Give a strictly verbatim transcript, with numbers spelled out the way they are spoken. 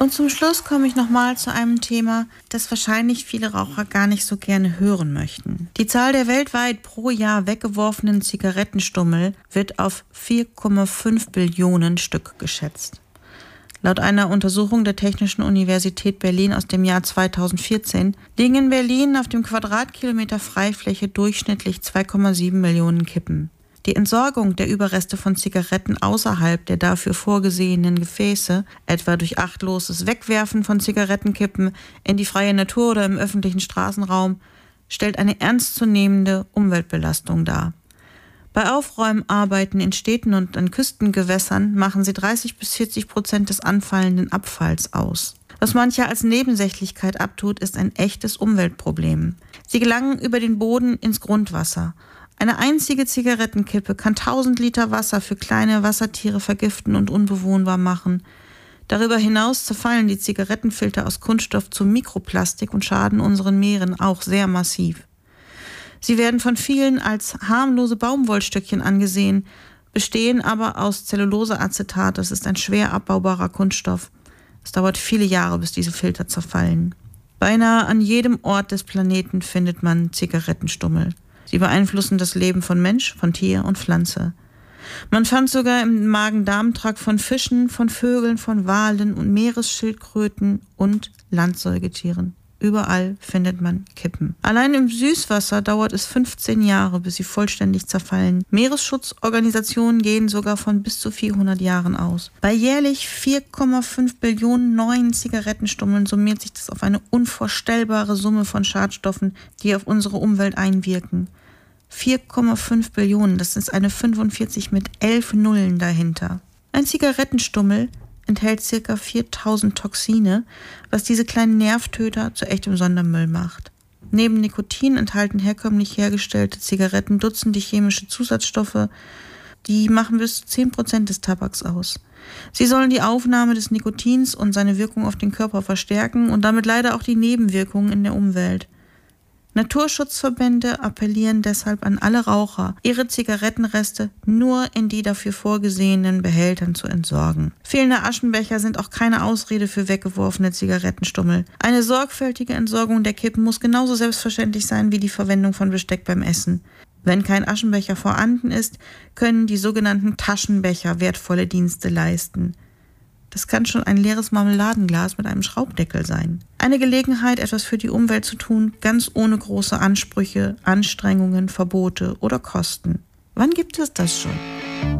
Und zum Schluss komme ich nochmal zu einem Thema, das wahrscheinlich viele Raucher gar nicht so gerne hören möchten. Die Zahl der weltweit pro Jahr weggeworfenen Zigarettenstummel wird auf vier Komma fünf Billionen Stück geschätzt. Laut einer Untersuchung der Technischen Universität Berlin aus dem Jahr zweitausendvierzehn liegen in Berlin auf dem Quadratkilometer Freifläche durchschnittlich zwei Komma sieben Millionen Kippen. Die Entsorgung der Überreste von Zigaretten außerhalb der dafür vorgesehenen Gefäße, etwa durch achtloses Wegwerfen von Zigarettenkippen in die freie Natur oder im öffentlichen Straßenraum, stellt eine ernstzunehmende Umweltbelastung dar. Bei Aufräumarbeiten in Städten und an Küstengewässern machen sie dreißig bis vierzig Prozent des anfallenden Abfalls aus. Was mancher als Nebensächlichkeit abtut, ist ein echtes Umweltproblem. Sie gelangen über den Boden ins Grundwasser. Eine einzige Zigarettenkippe kann tausend Liter Wasser für kleine Wassertiere vergiften und unbewohnbar machen. Darüber hinaus zerfallen die Zigarettenfilter aus Kunststoff zu Mikroplastik und schaden unseren Meeren auch sehr massiv. Sie werden von vielen als harmlose Baumwollstückchen angesehen, bestehen aber aus Zelluloseacetat, das ist ein schwer abbaubarer Kunststoff. Es dauert viele Jahre, bis diese Filter zerfallen. Beinahe an jedem Ort des Planeten findet man Zigarettenstummel. Sie beeinflussen das Leben von Mensch, von Tier und Pflanze. Man fand sogar im Magen-Darm-Trakt von Fischen, von Vögeln, von Walen und Meeresschildkröten und Landsäugetieren. Überall findet man Kippen. Allein im Süßwasser dauert es fünfzehn Jahre, bis sie vollständig zerfallen. Meeresschutzorganisationen gehen sogar von bis zu vierhundert Jahren aus. Bei jährlich vier Komma fünf Billionen neuen Zigarettenstummeln summiert sich das auf eine unvorstellbare Summe von Schadstoffen, die auf unsere Umwelt einwirken. vier Komma fünf Billionen, das ist eine fünfundvierzig mit elf Nullen dahinter. Ein Zigarettenstummel enthält ca. viertausend Toxine, was diese kleinen Nervtöter zu echtem Sondermüll macht. Neben Nikotin enthalten herkömmlich hergestellte Zigaretten Dutzende chemische Zusatzstoffe, die machen bis zu zehn Prozent des Tabaks aus. Sie sollen die Aufnahme des Nikotins und seine Wirkung auf den Körper verstärken und damit leider auch die Nebenwirkungen in der Umwelt. Naturschutzverbände appellieren deshalb an alle Raucher, ihre Zigarettenreste nur in die dafür vorgesehenen Behältern zu entsorgen. Fehlende Aschenbecher sind auch keine Ausrede für weggeworfene Zigarettenstummel. Eine sorgfältige Entsorgung der Kippen muss genauso selbstverständlich sein wie die Verwendung von Besteck beim Essen. Wenn kein Aschenbecher vorhanden ist, können die sogenannten Taschenbecher wertvolle Dienste leisten. Das kann schon ein leeres Marmeladenglas mit einem Schraubdeckel sein. Eine Gelegenheit, etwas für die Umwelt zu tun, ganz ohne große Ansprüche, Anstrengungen, Verbote oder Kosten. Wann gibt es das schon?